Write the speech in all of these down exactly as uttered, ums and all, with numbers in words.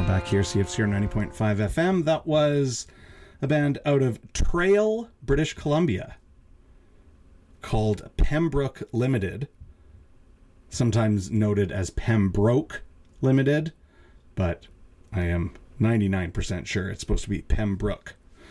back here, C F C R ninety point five F M. That was a band out of Trail, British Columbia, called Pembroke Limited, sometimes noted as Pembroke Limited, but I am ninety-nine percent sure it's supposed to be Pembroke.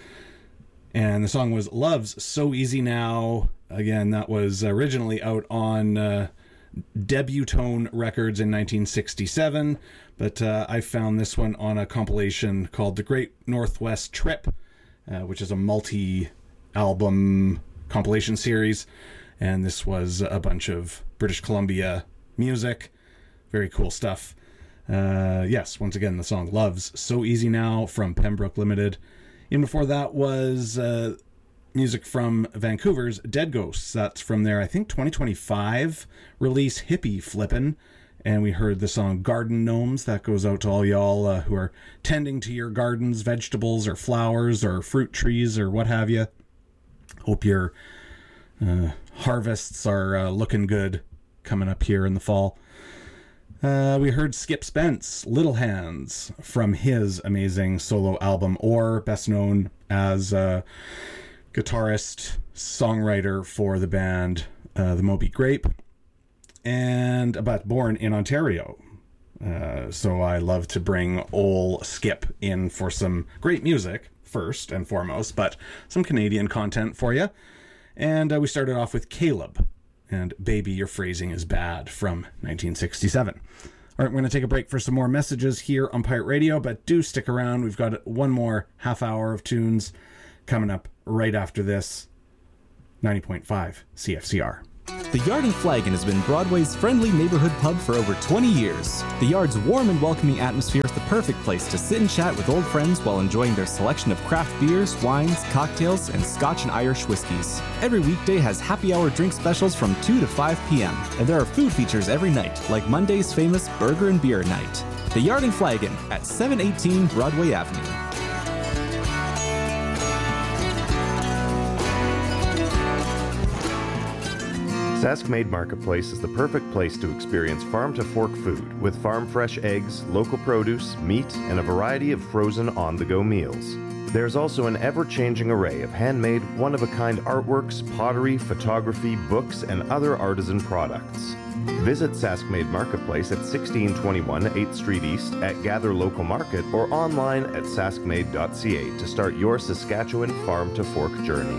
And the song was Love's So Easy Now. Again, that was originally out on uh, Debutone Records in nineteen sixty-seven, but uh, I found this one on a compilation called The Great Northwest Trip, uh, which is a multi-album compilation series, and this was a bunch of British Columbia music. Very cool stuff. Uh, yes, once again, the song Love's So Easy Now from Pembroke Limited. And before that was uh, music from Vancouver's Dead Ghosts. That's from their, I think, twenty twenty-five release, Hippie Flippin'. And we heard the song Garden Gnomes. That goes out to all y'all uh, who are tending to your gardens, vegetables or flowers or fruit trees or what have you. Hope your uh, harvests are uh, looking good coming up here in the fall. Uh, we heard Skip Spence, Little Hands, from his amazing solo album, or best known as a guitarist, songwriter for the band uh, The Moby Grape, and but born in Ontario. Uh, so I love to bring ol' Skip in for some great music, first and foremost, but some Canadian content for you. And uh, we started off with Caleb and Baby, Your Phrasing is Bad from nineteen sixty-seven. All right, we're going to take a break for some more messages here on Pirate Radio, but do stick around. We've got one more half hour of tunes coming up right after this. ninety point five C F C R. The Yard and Flagon has been Broadway's friendly neighborhood pub for over twenty years. The Yard's warm and welcoming atmosphere is the perfect place to sit and chat with old friends while enjoying their selection of craft beers, wines, cocktails, and Scotch and Irish whiskeys. Every weekday has happy hour drink specials from two to five p.m., and there are food features every night, like Monday's famous Burger and Beer Night. The Yard and Flagon at seven eighteen Broadway Avenue. Saskmaid Marketplace is the perfect place to experience farm-to-fork food with farm-fresh eggs, local produce, meat, and a variety of frozen on-the-go meals. There's also an ever-changing array of handmade, one-of-a-kind artworks, pottery, photography, books, and other artisan products. Visit Saskmaid Marketplace at sixteen twenty-one eighth Street East at Gather Local Market or online at saskmaid dot c a to start your Saskatchewan farm-to-fork journey.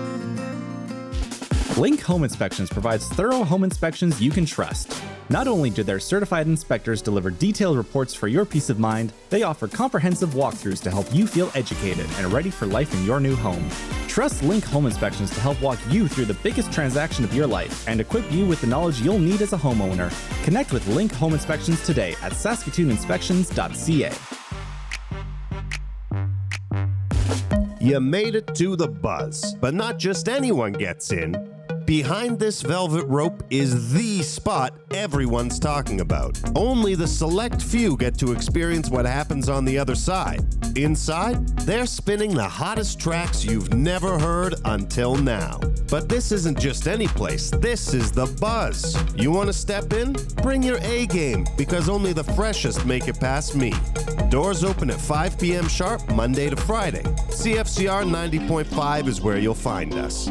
Link Home Inspections provides thorough home inspections you can trust. Not only do their certified inspectors deliver detailed reports for your peace of mind, they offer comprehensive walkthroughs to help you feel educated and ready for life in your new home. Trust Link Home Inspections to help walk you through the biggest transaction of your life and equip you with the knowledge you'll need as a homeowner. Connect with Link Home Inspections today at saskatoon inspections dot c a. You made it to the buzz, but not just anyone gets in. Behind this velvet rope is the spot everyone's talking about. Only the select few get to experience what happens on the other side. Inside, they're spinning the hottest tracks you've never heard until now. But this isn't just any place, this is the buzz. You want to step in? Bring your A game, because only the freshest make it past me. Doors open at five p.m. sharp, Monday to Friday. C F C R ninety point five is where you'll find us.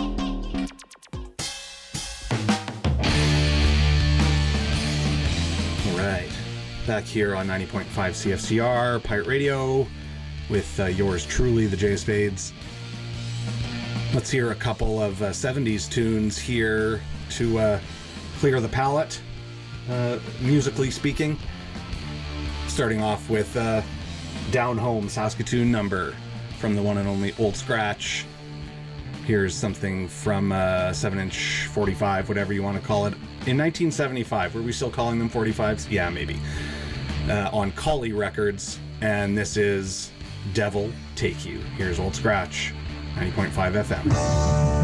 Back here on ninety point five C F C R, Pirate Radio, with uh, yours truly, the J Spades. Let's hear a couple of uh, seventies tunes here to uh, clear the palate, uh, musically speaking. Starting off with uh, Down Home, Saskatoon number from the one and only Old Scratch. Here's something from uh, seven inch forty-five, whatever you want to call it. In nineteen seventy-five, were we still calling them forty-fives? Yeah, maybe. Uh, on Collie Records, and this is Devil Take You. Here's Old Scratch, ninety point five F M.